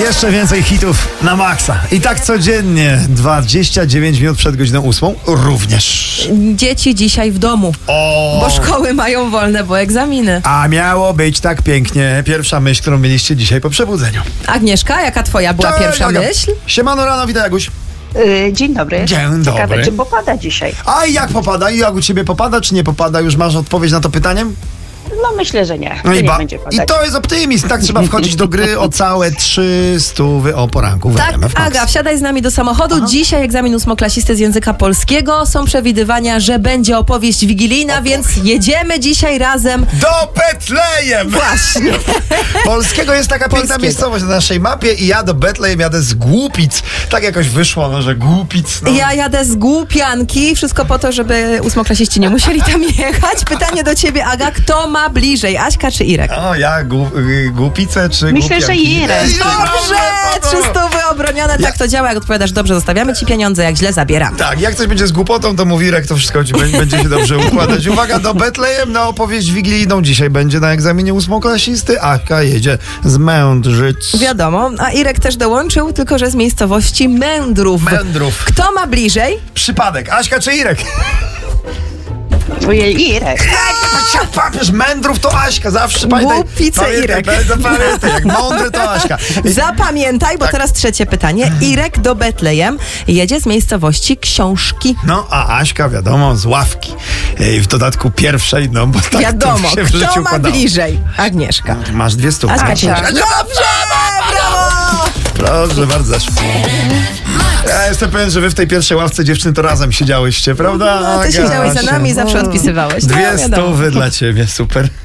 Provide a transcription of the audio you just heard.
Jeszcze więcej hitów na maksa. I tak codziennie, 29 minut przed godziną 8 również. Dzieci dzisiaj w domu, bo szkoły mają wolne, bo egzaminy. A miało być tak pięknie. Pierwsza myśl, którą mieliście dzisiaj po przebudzeniu. Agnieszka, jaka twoja była pierwsza myśl? Siemano rano, witaj Jaguś. Dzień dobry. Dzień Ciekawe, dobry. czy popada dzisiaj? A jak popada? I jak u ciebie popada, czy nie popada? Już masz odpowiedź na to pytanie? No myślę, że nie. No To i, nie będzie padać. I to jest optymizm. Tak trzeba wchodzić do gry o całe 300 o poranku. w Tak, RMF Max. Aga, wsiadaj z nami do samochodu. Dzisiaj egzamin ósmoklasisty z języka polskiego. Są przewidywania, że będzie opowieść wigilijna, więc jedziemy dzisiaj razem. Do Betlejem! Właśnie. Polskiego jest taka piękna Polskiego. miejscowość na naszej mapie i ja do Betlejem jadę z Głupic. Tak jakoś wyszło, no, że Głupic. No. Ja jadę z Głupianki. Wszystko po to, żeby ósmoklasiści nie musieli tam jechać. Pytanie do ciebie, Aga. Kto ma bliżej? Aśka czy Irek? O, ja Głupice czy Myślę, Głupianki? że Irek. Dobrze! 300 obronione. Tak to działa. Jak odpowiadasz dobrze, zostawiamy ci pieniądze. Jak źle, zabieramy. Tak, jak coś będzie z głupotą, to mówi Irek, to wszystko ci będzie się dobrze układać. Uwaga, do Betlejem na opowieść wigilijną dzisiaj będzie na egzaminie ósmoklasisty. Aśka jedzie z Mędrzyc. Wiadomo, a Irek też dołączył, tylko że z miejscowości Mędrów. Mędrów. Kto ma bliżej? Przypadek. Aśka czy Irek? Ojej, Irek. Papież Mędrów to Aśka, zawsze pamiętaj. Głupice Irek. Pamiętaj, jak mądry to Aśka. Zapamiętaj, bo teraz trzecie pytanie. Irek do Betlejem jedzie z miejscowości Książki. No, a Aśka, wiadomo, z ławki. W dodatku pierwszej, no bo tak Wiadomo, to się w życiu kto ma układało. bliżej? Agnieszka. Masz 200. Aśka, Asia. Dobrze, brawo! Proszę bardzo. Ja jestem pewien, że wy w tej pierwszej ławce dziewczyny to razem siedziałyście, prawda? No, ty Aga, siedziałeś za Asia. nami i zawsze odpisywałeś. No, 200 wiadomo. dla ciebie, super.